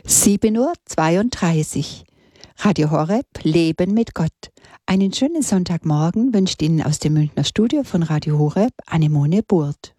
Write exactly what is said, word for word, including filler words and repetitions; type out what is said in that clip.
sieben Uhr zweiunddreißig. Radio Horeb, Leben mit Gott. Einen schönen Sonntagmorgen wünscht Ihnen aus dem Münchner Studio von Radio Horeb Annemone Burt.